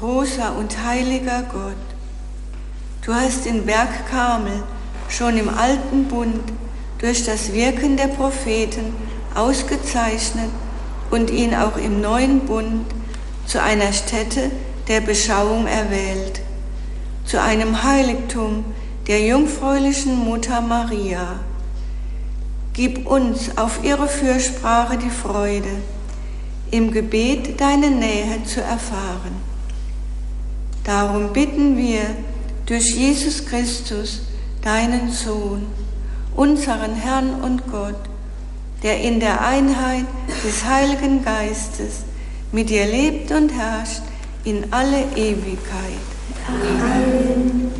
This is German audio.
Großer und heiliger Gott, du hast den Berg Karmel schon im alten Bund durch das Wirken der Propheten ausgezeichnet und ihn auch im neuen Bund zu einer Stätte der Beschauung erwählt, zu einem Heiligtum der jungfräulichen Mutter Maria. Gib uns auf ihre Fürsprache die Freude, im Gebet deine Nähe zu erfahren. Darum bitten wir durch Jesus Christus, deinen Sohn, unseren Herrn und Gott, der in der Einheit des Heiligen Geistes mit dir lebt und herrscht in alle Ewigkeit. Amen.